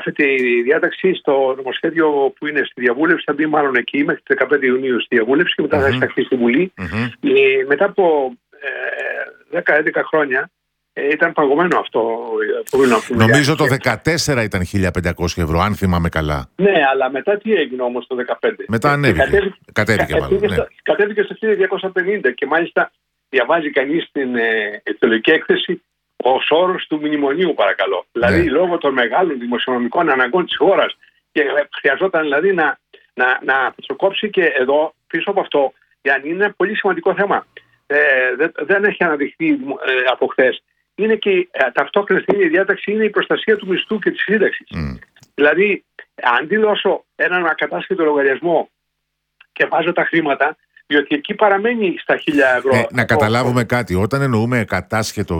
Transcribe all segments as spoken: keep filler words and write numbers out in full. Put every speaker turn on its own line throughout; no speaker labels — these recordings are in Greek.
γράφεται η διάταξη στο νομοσχέδιο που είναι στη διαβούλευση, θα μπει μάλλον εκεί μέχρι τις δεκαπέντε Ιουνίου στη διαβούλευση και μετά mm-hmm. θα εισαχθεί στη Βουλή. Mm-hmm. Ε, μετά από ε, δέκα έντεκα χρόνια ε, ήταν παγωμένο αυτό.
Νομίζω το δεκατέσσερα ήταν χίλια πεντακόσια ευρώ, αν θυμάμαι καλά.
Ναι, αλλά μετά τι έγινε όμως το δεκαπέντε?
Μετά ανέβηκε. Κατέβηκε, κατέβηκε, μάλλον, ναι.
στο, κατέβηκε στο χίλια διακόσια πενήντα και μάλιστα διαβάζει κανείς την ε, αιτιολογική έκθεση ως όρος του μνημονίου, παρακαλώ. Δηλαδή, ναι. λόγω των μεγάλων δημοσιονομικών αναγκών της χώρας και χρειαζόταν δηλαδή να, να, να πετσοκόψει, και εδώ πίσω από αυτό, γιατί είναι ένα πολύ σημαντικό θέμα. Ε, δεν, δεν έχει αναδειχθεί ε, από χθες. Είναι και ε, ταυτόχρονα στην ίδια διάταξη είναι η προστασία του μισθού και της σύνταξης. Mm. Δηλαδή, αντί δώσω έναν ακατάσχετο λογαριασμό και βάζω τα χρήματα, διότι εκεί παραμένει στα χίλια ευρώ. Ε,
να καταλάβουμε ο... κάτι. Όταν εννοούμε κατάσχετο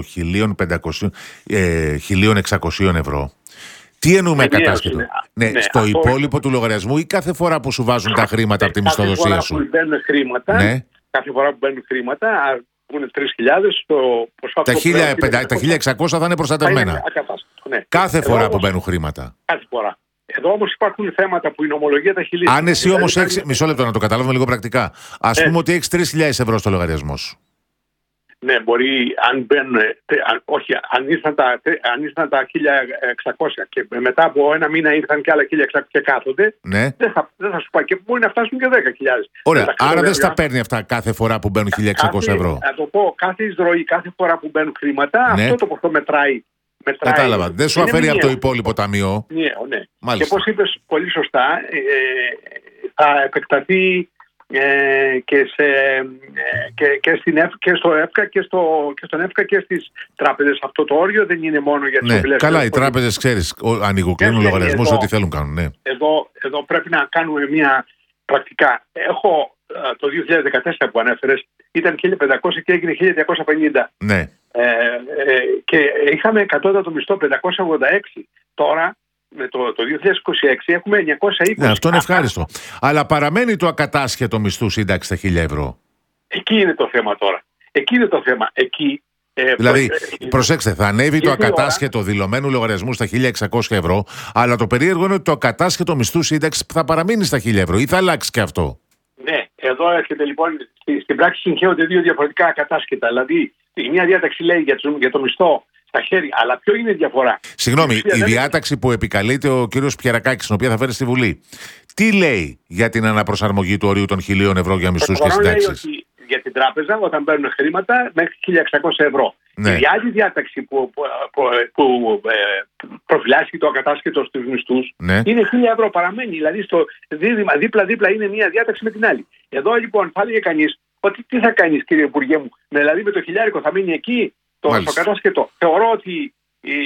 χίλια εξακόσια ευρώ, τι εννοούμε κατάσχετο? Ναι, ναι, ναι, στο αυτό... υπόλοιπο του λογαριασμού ή κάθε φορά που σου βάζουν τα χρήματα από τη μισθοδοσία σου?
Που μπαίνουν χρήματα, ναι. Κάθε φορά που μπαίνουν χρήματα, που είναι τρεις χιλιάδες, το ποσό
τα, τα χίλια εξακόσια θα είναι προστατευμένα. Ναι. Κάθε Εδώ φορά όμως, που μπαίνουν χρήματα.
Κάθε φορά. Εδώ όμως υπάρχουν θέματα που η νομολογία τα έχει λύσει.
Αν εσύ όμως έχεις. Μισό λεπτό να το καταλάβουμε λίγο πρακτικά. Ας ε. πούμε ότι έχεις τρεις χιλιάδες ευρώ στο λογαριασμό σου.
Ναι, μπορεί, αν μπαίνουν. Αν, όχι, αν ήρθαν, τα, αν ήρθαν τα χίλια εξακόσια και μετά από ένα μήνα ήρθαν και άλλα χίλια εξακόσια και κάθονται. Ναι. Δεν, θα, δεν θα σου πάει, και μπορεί να φτάσουν και δέκα χιλιάδες.
Ωραία. Άρα δεν στα παίρνει αυτά κάθε φορά που μπαίνουν χίλια εξακόσια ευρώ.
Να το πω, κάθε εισρωή, κάθε φορά που μπαίνουν χρήματα, ναι. αυτό το ποσό μετράει. Μετράει.
Κατάλαβα. Δεν σου αφαιρεί από το υπόλοιπο ταμείο.
Ναι, ναι. Μάλιστα. Και όπως είπες πολύ σωστά, ε, θα επεκταθεί ε, και, σε, ε, και, και, στην Εφ, και στο ΕΦΚΑ και, στο, και στον ΕΦΚΑ και στις τράπεζες. Αυτό το όριο δεν είναι μόνο για τις
ναι,
οφειλές.
Καλά, οι τράπεζες, ξέρεις, ανοιγοκλίνουν λογαριασμούς, ό,τι θέλουν κάνουν. Ναι.
Εδώ, εδώ πρέπει να κάνουμε μια πρακτικά. Έχω το δύο χιλιάδες δεκατέσσερα που ανέφερες, ήταν χίλια πεντακόσια και έγινε χίλια διακόσια πενήντα. Ναι. Ε, ε, και είχαμε κατώτατο μισθό πεντακόσια ογδόντα έξι. Τώρα με το, το δύο χιλιάδες είκοσι έξι έχουμε εννιακόσια είκοσι.
Ναι, αυτό είναι ευχάριστο. Αλλά παραμένει το ακατάσχετο μισθού σύνταξη στα χίλια ευρώ.
Εκεί είναι το θέμα τώρα. Εκεί είναι το θέμα. Εκεί,
ε, δηλαδή, προ... προσέξτε, θα ανέβει το ακατάσχετο ώρα... δηλωμένου λογαριασμού στα χίλια εξακόσια ευρώ, αλλά το περίεργο είναι ότι το ακατάσχετο μισθού σύνταξη θα παραμείνει στα χίλια ευρώ ή θα αλλάξει και αυτό?
Ναι, εδώ έρχεται λοιπόν, στην πράξη συγχέονται δύο διαφορετικά ακατάσχετα. Δηλαδή, η μία διάταξη λέει για το, για το μισθό στα χέρια, αλλά ποιο είναι η διαφορά?
Συγγνώμη, η, η διάταξη που επικαλείται ο κύριος Πιερακάκης, την οποία θα φέρει στη Βουλή, τι λέει για την αναπροσαρμογή του ορίου των χιλίων ευρώ για μισθούς και συντάξεις?
Λέει ότι για την τράπεζα, όταν παίρνουν χρήματα, μέχρι χίλια εξακόσια ευρώ. Ναι. Η άλλη διάταξη που, που, που, που ε, προφυλάσσει το ακατάσχετο στους μισθούς, ναι, είναι χίλια ευρώ. Παραμένει, δηλαδή στο δίδυμα, δίπλα-δίπλα είναι μία διάταξη με την άλλη. Εδώ λοιπόν θα έλεγε κανείς ότι τι θα κάνεις, κύριε Υπουργέ μου, δηλαδή με το χιλιάρικο θα μείνει εκεί το, το κατάσχετο? Θεωρώ ότι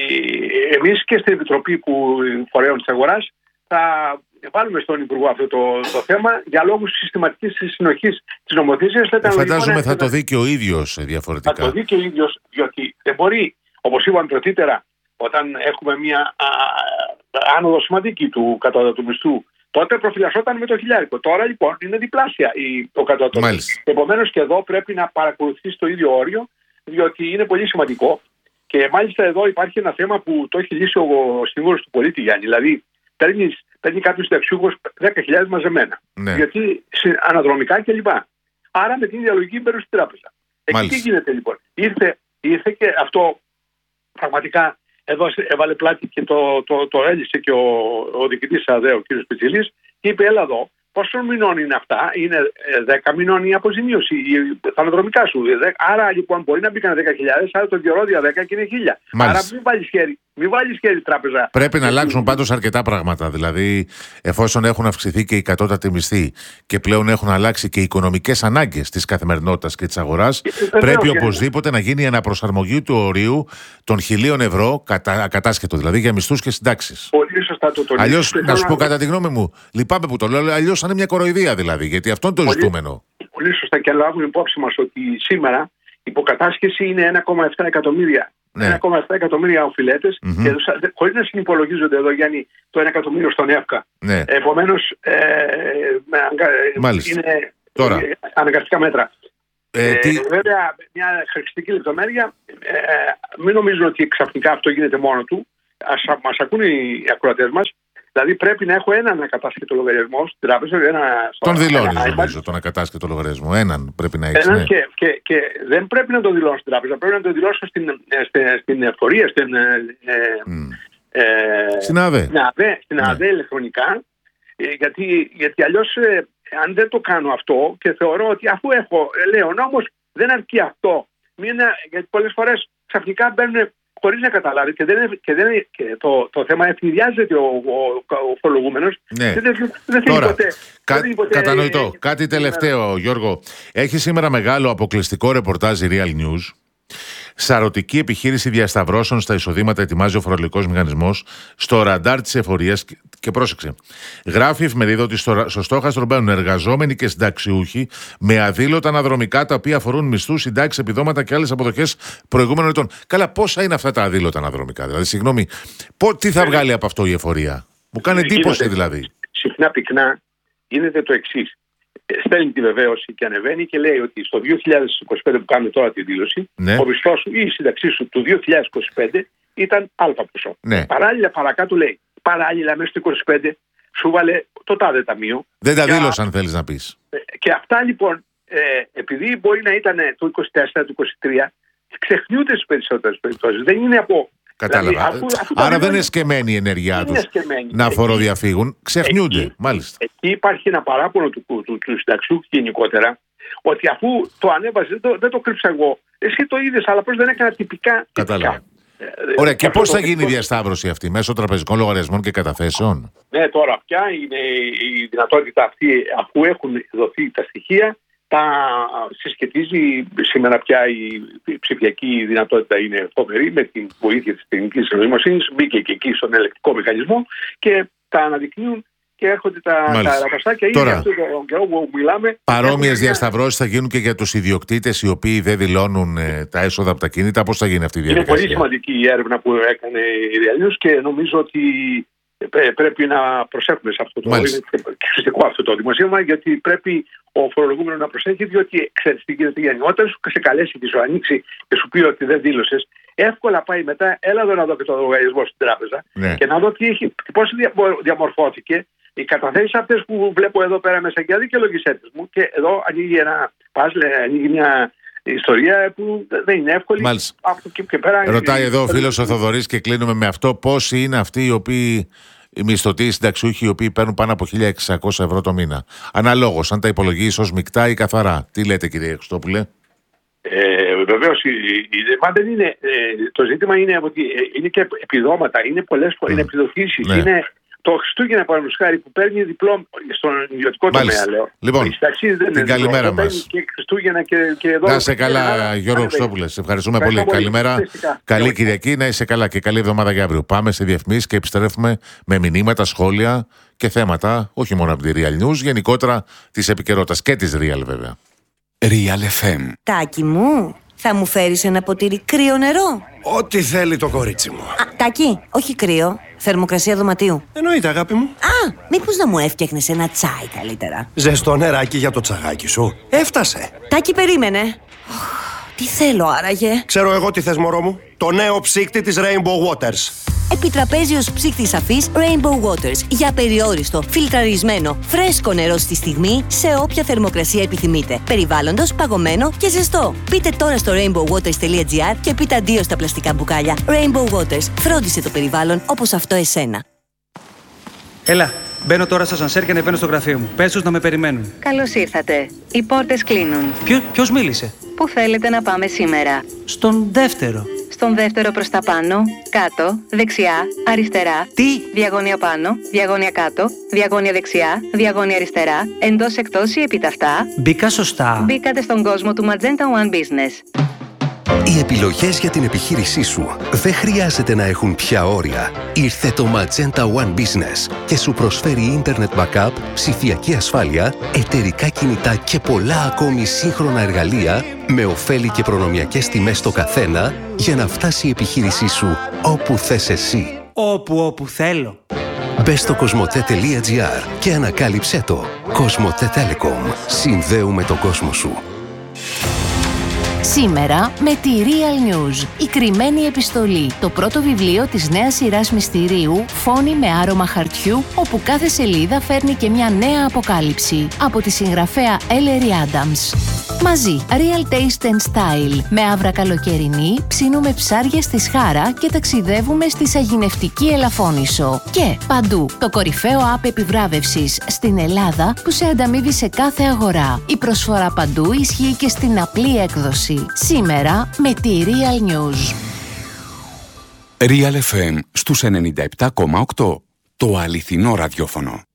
εμείς και στην Επιτροπή που Φορέων της Αγοράς θα βάλουμε στον Υπουργό αυτό το, το θέμα για λόγους συστηματικής συνοχής της νομοθεσίας.
Φαντάζομαι λοιπόν, θα το δει και ο ίδιος διαφορετικά.
Θα το δει και ο ίδιος, διότι δεν μπορεί, όπως είπαμε πρωτήτερα, όταν έχουμε μια α, άνοδο σημαντική του κατώτατου μισθού, τότε προφυλασσόταν με το χιλιάρικο. Τώρα λοιπόν είναι διπλάσια η, το κατώτατο. Επομένως και εδώ πρέπει να παρακολουθήσει το ίδιο όριο, διότι είναι πολύ σημαντικό. Και μάλιστα εδώ υπάρχει ένα θέμα που το έχει λύσει ο σύμβουλος του πολίτη, Γιάννη. Δηλαδή, παίρνεις, παίρνει κάποιος συνταξιούχος δέκα χιλιάδες μαζεμένα. Ναι. Γιατί αναδρομικά κλπ. Άρα με την ίδια λογική μπαίνουν στην τράπεζα. Εκεί τι γίνεται λοιπόν? Ήρθε, ήρθε και αυτό πραγματικά εδώ έβαλε πλάτη και το, το, το έλυσε και ο, ο διοικητής ΑΔΕ, ο κ. Πιτσιλής, και είπε: έλα εδώ. Πόσο μηνών είναι αυτά? Είναι δέκα μηνών η αποζημίωση, τα αναδρομικά σου. Άρα λοιπόν μπορεί να μπήκαν δέκα χιλιάδες, άρα το διορόδια δέκα και είναι χίλια. Άρα μην βάλεις χέρι, μην βάλεις χέρι τράπεζα.
Πρέπει να αλλάξουν πάντως αρκετά πράγματα. Δηλαδή, εφόσον έχουν αυξηθεί και οι κατώτατοι μισθοί και πλέον έχουν αλλάξει και οι οικονομικές ανάγκες της καθημερινότητας και της αγοράς, πρέπει οπωσδήποτε να γίνει η αναπροσαρμογή του ορίου των χιλίων ευρώ, κατα... κατάσχετο δηλαδή, για μισθούς και συντάξεις.
Πολύ σωστά το τονίζω.
Αλλιώς, να σου πω κατά τη γνώμη μου, λυπάμαι που το λέω, αλλιώς είναι μια κοροϊδία δηλαδή, γιατί αυτό είναι το
πολύ,
ζητούμενο.
Πολύ σωστά, και λάβουμε υπόψη μας ότι σήμερα η υποκατάσχεση είναι ένα κόμμα επτά εκατομμύρια. Ναι. ένα κόμμα επτά εκατομμύρια οφειλέτες, mm-hmm. και χωρίς να συνυπολογίζονται εδώ, Γιάννη, το ένα εκατομμύριο στον ΕΦΚΑ. Ναι. Επομένως, ε, είναι
Τώρα.
αναγκαστικά μέτρα.
Ε,
ε,
τι...
Βέβαια, μια χαρακτηριστική λεπτομέρεια, ε, μην νομίζω ότι ξαφνικά αυτό γίνεται μόνο του. ας μας ακούνε οι ακροατές μας, δηλαδή πρέπει να έχω έναν ακατάσχετο λογαριασμό στην τράπεζα. Ένα,
τον δηλώνει,
ένα,
νομίζω, τον ακατάσχετο λογαριασμό. Έναν πρέπει να έχει.
Ναι.
Ναι.
Και, και, και δεν πρέπει να το δηλώσω στην τράπεζα, πρέπει να το δηλώσω στην, στην, στην εφορία, στην, ε,
Mm.
ε,
Στην ΑΔΕ.
Στην ΑΔΕ, στην ΑΔΕ ναι. ηλεκτρονικά, ε, γιατί, γιατί αλλιώς ε, αν δεν το κάνω αυτό και θεωρώ ότι αφού έχω, ε, λέω νόμος, δεν αρκεί αυτό. Μην, γιατί πολλές φορές ξαφνικά μπαίνουν χωρίς να καταλάβει και, δεν, και, δεν, και το, το θέμα ευνηδιάζεται ο, ο, ο φορολογούμενος.
Ναι.
Και δεν, δεν θέλει
Τώρα,
ποτέ.
κα,
δεν ποτέ
κατανοητό.
Ε,
Κάτι τελευταίο, ε, Γιώργο. Έχει σήμερα μεγάλο αποκλειστικό ρεπορτάζ η Real News. Σαρωτική επιχείρηση διασταυρώσεων στα εισοδήματα ετοιμάζει ο φορολογικός μηχανισμός στο ραντάρ της εφορίας. Και πρόσεξε. Γράφει η εφημερίδα ότι στο, στο στόχαστρο μπαίνουν εργαζόμενοι και συνταξιούχοι με αδήλωτα αναδρομικά τα οποία αφορούν μισθούς, συντάξεις, επιδόματα και άλλες αποδοχές προηγούμενων ετών. Καλά, πόσα είναι αυτά τα αδήλωτα αναδρομικά? Δηλαδή, συγγνώμη, πό, τι θα βγάλει από αυτό η εφορία? Μου κάνει εντύπωση δηλαδή.
Συχνά πυκνά γίνεται το εξής. Στέλνει τη βεβαίωση και ανεβαίνει και λέει ότι στο δύο χιλιάδες είκοσι πέντε που κάνουμε τώρα τη δήλωση,
ναι.
ο μισθός σου ή η σύνταξή σου του δύο χιλιάδες είκοσι πέντε ήταν αλφα ποσό.
Ναι.
Παράλληλα, παρακάτω λέει, παράλληλα μέσα στο είκοσι πέντε σου βάλε το τάδε ταμείο.
Δεν τα δήλωσαν, θέλεις να πεις.
Και αυτά λοιπόν, ε, επειδή μπορεί να ήταν το είκοσι τέσσερα, το είκοσι τρία, ξεχνιούνται στις περισσότερες περιπτώσεις. Δεν είναι από.
Κατάλαβα. Δηλαδή, αφού, αφού Άρα δεν είναι σκεμμένη η ενέργειά τους να φοροδιαφύγουν. Ξεχνιούνται,
εκεί,
μάλιστα.
Εκεί υπάρχει ένα παράπονο του, του, του, του συνταξιού γενικότερα, ότι αφού το ανέβασε, δεν το, δεν το κρύψα εγώ. Εσύ το είδες, αλλά πώς δεν έκανα τυπικά.
Κατάλαβα. Ωραία, και, και πώς θα γίνει η διασταύρωση αυτή, μέσω τραπεζικών λογαριασμών και καταθέσεων?
Ναι, τώρα πια είναι η δυνατότητα αυτή, αφού έχουν δοθεί τα στοιχεία, τα συσχετίζει. Σήμερα πια η ψηφιακή δυνατότητα είναι φοβερή, με την βοήθεια της τεχνικής νοημοσύνης, μπήκε και εκεί στον ελεκτικό μηχανισμό και τα αναδεικνύουν και έρχονται τα αεροπαστάκια. Ήδη αυτό το καιρό που μιλάμε.
Παρόμοιες διασταυρώσεις θα γίνουν και για τους ιδιοκτήτες οι οποίοι δεν δηλώνουν ε, τα έσοδα από τα κινητά. Πώς θα γίνει αυτή η διαδικασία?
Είναι πολύ σημαντική η έρευνα που έκανε η Real News και νομίζω ότι πρέπει να προσέχουμε σε αυτό το. Μάλιστα. Είναι εξαιρετικό αυτό το δημοσίευμα, γιατί πρέπει ο φορολογούμενος να προσέχει, διότι ξέρεις τι γίνεται γενικότερα, σου σε καλέσει και σου ανοίξει και σου πει ότι δεν δήλωσες. Εύκολα πάει μετά, έλα εδώ να δω και το λογαριασμό στην τράπεζα, ναι. και να δω τι έχει, πώς διαμορφώθηκε. Οι καταθέσεις αυτές που βλέπω εδώ πέρα μέσα και αδικαιολογησέ τις μου, και εδώ ανοίγει ένα παζλ, ανοίγει μια ιστορία που δεν είναι εύκολη. Από και, και πέρα,
ρωτάει εδώ ο φίλος ο Θοδωρής και κλείνουμε με αυτό. Πόσοι είναι αυτοί οι οποίοι, οι μισθωτοί συνταξιούχοι, οι οποίοι παίρνουν πάνω από χίλια εξακόσια ευρώ το μήνα? Αναλόγως, αν τα υπολογίσεις ως μεικτά ή καθαρά. Τι λέτε, κύριε Χριστόπουλε?
Ε, Βεβαίως, δεν είναι, ε, το ζήτημα είναι ότι είναι και επιδόματα, είναι πολλές φορές, mm. είναι επιδοτήσεις, ναι. είναι το Χριστούγεννα, παραδείγματος χάρη, που παίρνει διπλώμα στον ιδιωτικό τομέα, λέω.
Λοιπόν, την καλημέρα μας.
Και Χριστούγεννα και, και εδώ.
Να είσαι καλά, Γιώργο Χριστόπουλε. Σε ευχαριστούμε πολύ. πολύ. Καλημέρα. Φυσικά. Καλή Κυριακή, να είσαι καλά και καλή εβδομάδα για αύριο. Πάμε σε διαφημίσεις και επιστρέφουμε με μηνύματα, σχόλια και θέματα, όχι μόνο από τη Real News, γενικότερα της επικαιρότητας και της Real, βέβαια.
Real εφ εμ.
Τάκη μου, θα μου φέρεις ένα ποτήρι κρύο νερό?
Ό,τι θέλει το κορίτσι μου.
Α, Τάκη, όχι κρύο. Θερμοκρασία δωματίου.
Εννοείται, αγάπη μου.
Α, μήπως να μου έφτιαχνες ένα τσάι καλύτερα?
Ζεστό νεράκι για το τσαγάκι σου. Έφτασε.
Τάκη, περίμενε. Τι θέλω άραγε?
Ξέρω εγώ τι θες, μωρό μου. Το νέο ψύκτη της Rainbow Waters.
Επιτραπέζιος ψύκτης αφής Rainbow Waters. Για περιόριστο, φιλτραρισμένο, φρέσκο νερό στη στιγμή, σε όποια θερμοκρασία επιθυμείτε. Περιβάλλοντος, παγωμένο και ζεστό. Μπείτε τώρα στο rainbow waters τελεία gr και πείτε αντίο στα πλαστικά μπουκάλια. Rainbow Waters. Φρόντισε το περιβάλλον όπως αυτό εσένα.
Έλα, μπαίνω τώρα στο σανσέρ και ανεβαίνω στο γραφείο μου. Πες τους να με περιμένουν.
Καλώς ήρθατε. Οι πόρτες κλείνουν.
Ποιο, ποιος μίλησε?
Πού θέλετε να πάμε σήμερα?
Στον δεύτερο.
Στον δεύτερο προς τα πάνω, κάτω, δεξιά, αριστερά.
Τι?
Διαγώνια πάνω, διαγώνια κάτω, διαγώνια δεξιά, διαγώνια αριστερά, εντός εκτός ή επιταυτά.
Μπήκα σωστά.
Μπήκατε στον κόσμο του Magenta One Business.
Οι επιλογές για την επιχείρησή σου δεν χρειάζεται να έχουν πια όρια. Ήρθε το Magenta One Business και σου προσφέρει Internet Backup, ψηφιακή ασφάλεια, εταιρικά κινητά και πολλά ακόμη σύγχρονα εργαλεία με ωφέλη και προνομιακές τιμές στο καθένα για να φτάσει η επιχείρησή σου όπου θες εσύ.
Όπου όπου θέλω.
Μπες στο κοσμοτέ τελεία gr και ανακάλυψέ το. Κοσμοτέ Telecom. Συνδέουμε τον κόσμο σου.
Σήμερα με τη Real News, η κρυμμένη επιστολή, το πρώτο βιβλίο της νέας σειράς μυστηρίου «Φόνοι με άρωμα χαρτιού», όπου κάθε σελίδα φέρνει και μια νέα αποκάλυψη, από τη συγγραφέα Ellery Adams. Μαζί, Real Taste and Style, με άβρα καλοκαιρινή, ψήνουμε ψάρια στη Σχάρα και ταξιδεύουμε στη σαγηνευτική Ελαφώνησο. Και παντού, το κορυφαίο app επιβράβευσης στην Ελλάδα που σε ανταμείβει σε κάθε αγορά. Η προσφορά παντού ισχύει και στην απλή έκδοση. Σήμερα με τη Real News.
Real εφ εμ στους ενενήντα επτά κόμμα οκτώ. Το αληθινό ραδιόφωνο.